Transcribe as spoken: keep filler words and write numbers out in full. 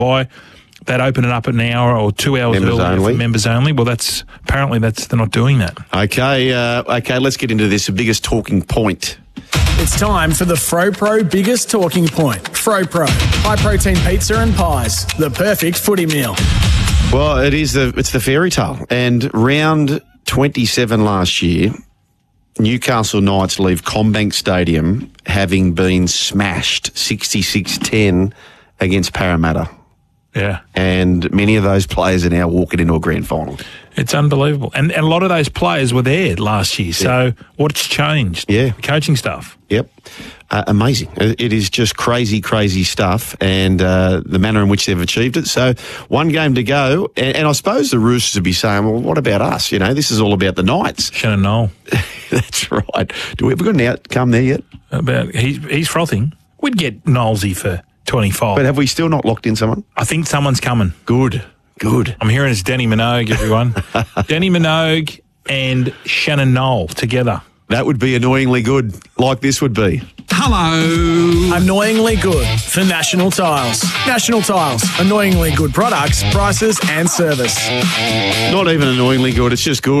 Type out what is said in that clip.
Why they'd open it up an hour or two hours Members earlier only. for members only. Well, that's apparently that's they're not doing that. Okay, uh, okay, let's get into this. The biggest talking point. It's time for the FroPro biggest talking point. FroPro, high-protein pizza and pies, the perfect footy meal. Well, it is the it's the fairy tale. And round twenty-seven last year, Newcastle Knights leave Combank Stadium having been smashed sixty-six ten against Parramatta. Yeah. And many of those players are now walking into a grand final. It's unbelievable. And, and a lot of those players were there last year. So Yeah. what's changed? Yeah. The coaching stuff. Yep. Uh, amazing. It is just crazy, crazy stuff, and uh, the manner in which they've achieved it. So one game to go, and, and I suppose the Roosters would be saying, well, what about us? You know, this is all about the Knights. Shannon Knoll. That's right. Do we have we got an outcome there yet? About he's, he's frothing. We'd get Knowlesy for twenty-five. But have we still not locked in someone? I think someone's coming. Good. Good. I'm hearing it's Danny Minogue, everyone. Danny Minogue and Shannon Knoll together. That would be annoyingly good, like this would be. Hello. Annoyingly good for National Tiles. National Tiles. Annoyingly good products, prices and service. Not even annoyingly good, it's just good.